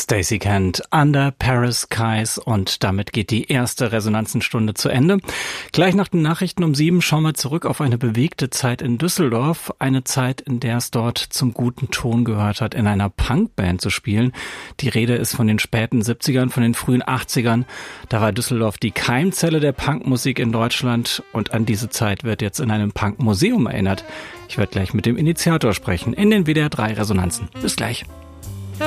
Stacey Kent, Under Paris Skies, und damit geht die erste Resonanzenstunde zu Ende. Gleich nach den Nachrichten um 7 schauen wir zurück auf eine bewegte Zeit in Düsseldorf, eine Zeit, in der es dort zum guten Ton gehört hat, in einer Punkband zu spielen. Die Rede ist von den späten 70ern, von den frühen 80ern. Da war Düsseldorf die Keimzelle der Punkmusik in Deutschland, und an diese Zeit wird jetzt in einem Punkmuseum erinnert. Ich werde gleich mit dem Initiator sprechen in den WDR 3 Resonanzen. Bis gleich.